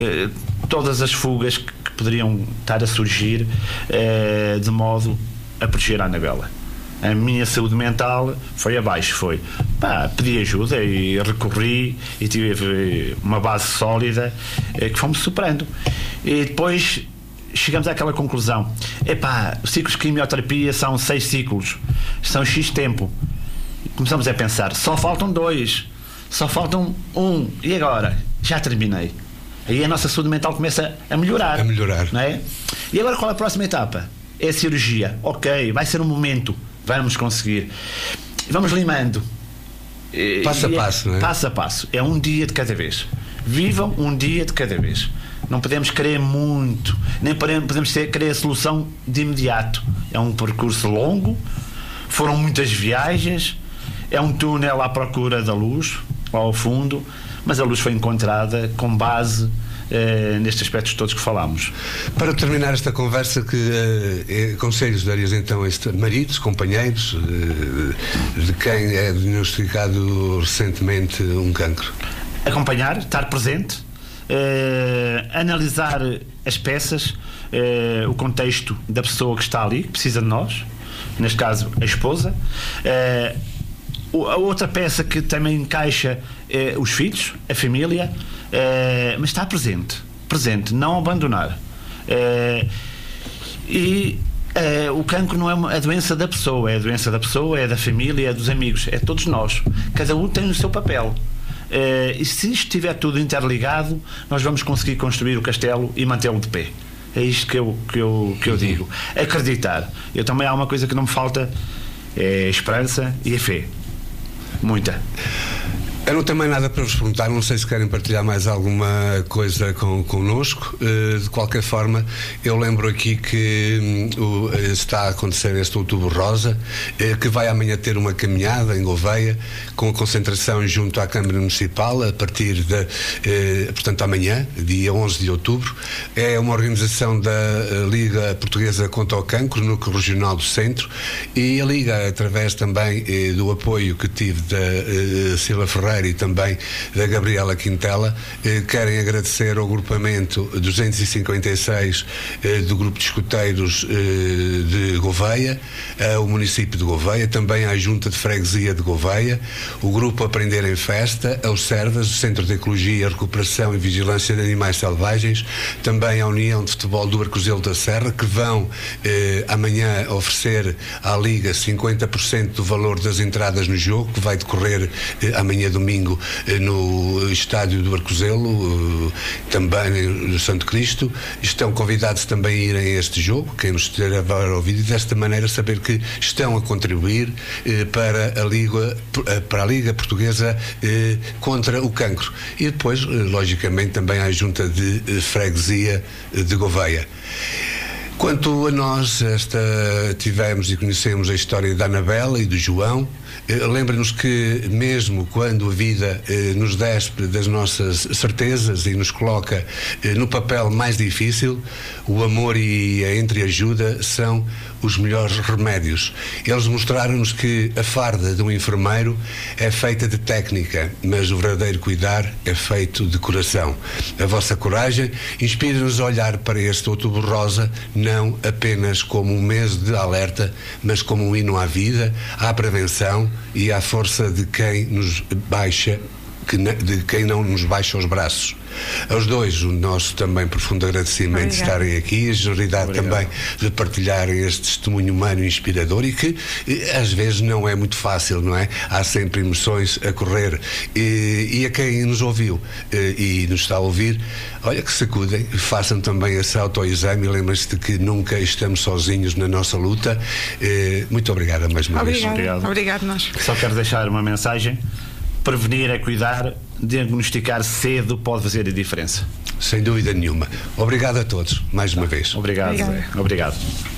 todas as fugas que poderiam estar a surgir, de modo a proteger a Anabela. A minha saúde mental foi abaixo, pedi ajuda e recorri e tive uma base sólida, que fomos superando. E depois chegamos àquela conclusão: os ciclos de quimioterapia são 6 ciclos, são X tempo. E começamos a pensar: só faltam 2, só faltam 1, e agora? Já terminei. Aí a nossa saúde mental começa a melhorar. Não é? E agora qual é a próxima etapa? É a cirurgia. Ok, vai ser um momento, vamos conseguir. Vamos limando. Passo a passo, não é? Passo a passo. É um dia de cada vez. Vivam um dia de cada vez. Não podemos querer muito, nem podemos querer a solução de imediato. É um percurso longo, foram muitas viagens, é um túnel à procura da luz, lá ao fundo, mas a luz foi encontrada com base nestes aspectos todos que falámos. Para terminar esta conversa, que conselhos darias então a maridos, companheiros, de quem é diagnosticado recentemente um cancro? Acompanhar, estar presente, analisar as peças, o contexto da pessoa que está ali, que precisa de nós, neste caso a esposa. A outra peça que também encaixa os filhos, a família, mas estar presente, não abandonar. O cancro não é a doença da pessoa, é a doença da pessoa, é da família, é dos amigos, é todos nós. Cada um tem o seu papel. E se isto estiver tudo interligado, nós vamos conseguir construir o castelo e mantê-lo de pé. É isto que eu digo. Acreditar. Eu também, há uma coisa que não me falta, é a esperança e a fé. Muita. Eu não tenho mais nada para vos perguntar, não sei se querem partilhar mais alguma coisa connosco. De qualquer forma, eu lembro aqui que está a acontecer este Outubro Rosa, que vai amanhã ter uma caminhada em Gouveia, com a concentração junto à Câmara Municipal, a partir de, portanto, amanhã, dia 11 de outubro. É uma organização da Liga Portuguesa contra o Cancro, Núcleo Regional do Centro, e a Liga, através também do apoio que tive da Sila Ferreira e também da Gabriela Quintela, querem agradecer ao agrupamento 256 do Grupo de Escuteiros de Gouveia, ao município de Gouveia, também à Junta de Freguesia de Gouveia, o Grupo Aprender em Festa, aos Servas, o Centro de Ecologia, Recuperação e Vigilância de Animais Selvagens, também à União de Futebol do Arcozelo da Serra, que vão amanhã oferecer à Liga 50% do valor das entradas no jogo, que vai decorrer amanhã domingo no estádio do Arcozelo, também no Santo Cristo. Estão convidados também a irem a este jogo, quem nos estiver a ouvir, e desta maneira saber que estão a contribuir para a Liga Portuguesa contra o Cancro. E depois, logicamente, também à Junta de Freguesia de Gouveia. Quanto a nós, tivemos e conhecemos a história da Anabela e do João. Lembra-nos que mesmo quando a vida nos despe das nossas certezas e nos coloca no papel mais difícil, o amor e a entreajuda são os melhores remédios. Eles mostraram-nos que a farda de um enfermeiro é feita de técnica, mas o verdadeiro cuidar é feito de coração. A vossa coragem inspira-nos a olhar para este Outubro Rosa não apenas como um mês de alerta, mas como um hino à vida, à prevenção e à força de quem nos baixa, de quem não nos baixa os braços. Aos dois, o nosso também profundo agradecimento de estarem aqui, a generosidade também de partilharem este testemunho humano inspirador e que às vezes não é muito fácil, não é? Há sempre emoções a correr. E a quem nos ouviu e nos está a ouvir, olha, que sacudem, façam também esse autoexame e lembrem-se de que nunca estamos sozinhos na nossa luta. Muito obrigado mais uma vez. Obrigado nós. Só quero deixar uma mensagem: prevenir é cuidar, diagnosticar cedo pode fazer a diferença. Sem dúvida nenhuma. Obrigado a todos, mais uma vez. Obrigado, Zé. Obrigado.